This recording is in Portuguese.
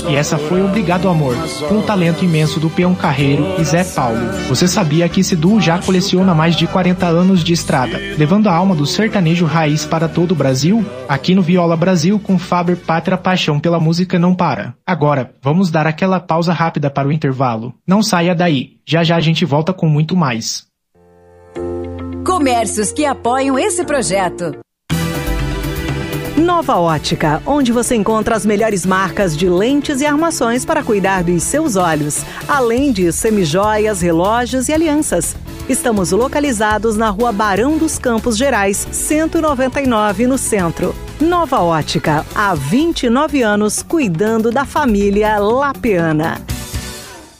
E essa foi Obrigado Amor, com o talento imenso do peão carreiro e Zé Paulo. Você sabia que esse duo já coleciona mais de 40 anos de estrada, levando a alma do sertanejo raiz para todo o Brasil? Aqui no Viola Brasil, com Faber Pátria, paixão pela música não para. Agora, vamos dar aquela pausa rápida para o intervalo. Não saia daí, já já a gente volta com muito mais. Comércios que apoiam esse projeto. Nova Ótica, onde você encontra as melhores marcas de lentes e armações para cuidar dos seus olhos, além de semijoias, relógios e alianças. Estamos localizados na Rua Barão dos Campos Gerais, 199, no centro. Nova Ótica, há 29 anos cuidando da família lapiana.